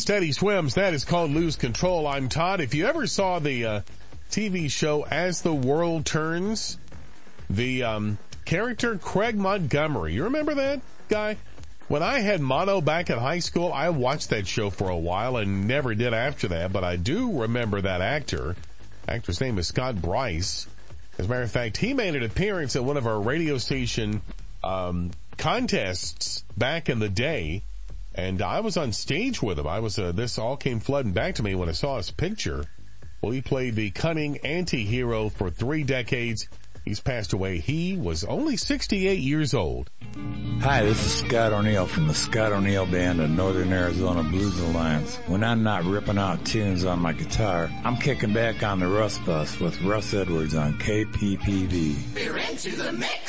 Steady Swims. That is called Lose Control. I'm Todd. If you ever saw the TV show As the World Turns, the character Craig Montgomery, you remember that guy? When I had mono back in high school, I watched that show for a while and never did after that, but I do remember that actor. Actor's name is Scott Bryce. As a matter of fact, he made an appearance at one of our radio station contests back in the day, and I was on stage with him. This all came flooding back to me when I saw his picture. Well, he played the cunning anti-hero for 3 decades. He's passed away. He was only 68 years old. Hi, this is Scott O'Neill from the Scott O'Neill Band of Northern Arizona Blues Alliance. When I'm not ripping out tunes on my guitar, I'm kicking back on the Russ Bus with Russ Edwards on KPPV. We're into the mix.